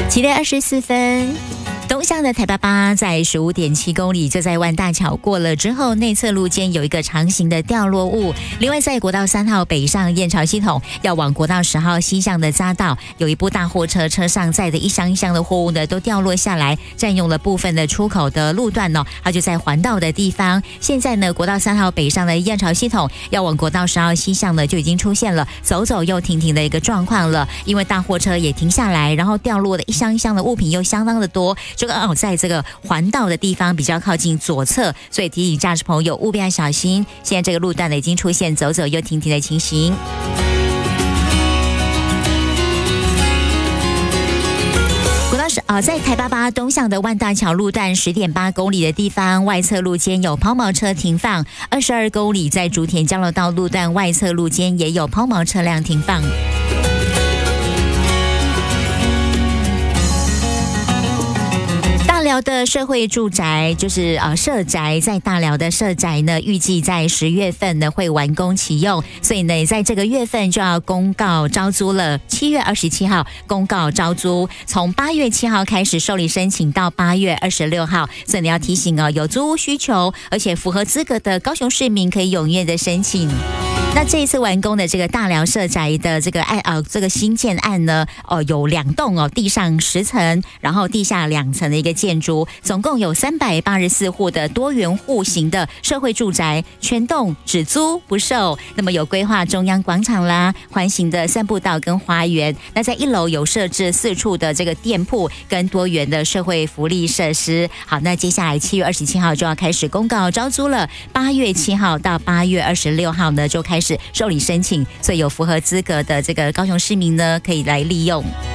7点24分。东向的台88在15.7公里，就在万大桥过了之后，内侧路肩有一个长形的掉落物。另外，在国道3号北上燕巢系统要往国道10号西向的匝道，有一部大货车，车上载的一箱一箱的货物呢，都掉落下来，占用了部分的出口的路段哦。它就在环道的地方。现在呢，国道3号北上的燕巢系统要往国道10号西向呢，就已经出现了走走又停停的一个状况了。因为大货车也停下来，然后掉落的一箱一箱的物品又相当的多。这个在这个环道的地方比较靠近左侧，所以提醒驾驶朋友务必要小心。现在这个路段呢已经出现走走又停停的情形。在台88东向的万大桥路段10.8公里的地方，外侧路肩有抛锚车停放；22公里在竹田交流道路段外侧路肩也有抛锚车辆停放。大寮的社会住宅就是社宅，在大寮的社宅呢，预计在10月份呢会完工启用，所以呢，在这个月份就要公告招租了。7月27号公告招租，从8月7号开始受理申请到8月26号，所以你要提醒有租屋需求而且符合资格的高雄市民可以踊跃的申请。那这一次完工的这个大寮社宅的这个新建案呢，有2栋地上10层，然后地下2层的一个建筑，总共有384户的多元户型的社会住宅，全栋只租不售。那么有规划中央广场啦、环形的散步道跟花园。那在1楼有设置4处的这个店铺跟多元的社会福利设施。好，那接下来7月27号就要开始公告招租了，8月7号到8月26号呢就开始受理申请，所以有符合资格的这个高雄市民呢可以来利用。